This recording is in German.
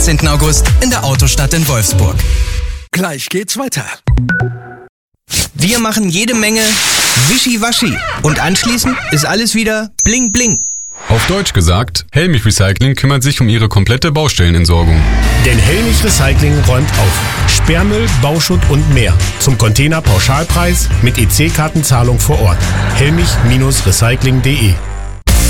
10. August in der Autostadt in Wolfsburg. Gleich geht's weiter. Wir machen jede Menge Wischiwaschi und anschließend ist alles wieder bling bling. Auf Deutsch gesagt, Helmich Recycling kümmert sich um ihre komplette Baustellenentsorgung. Denn Helmich Recycling räumt auf. Sperrmüll, Bauschutt und mehr. Zum Containerpauschalpreis mit EC-Kartenzahlung vor Ort. helmich-recycling.de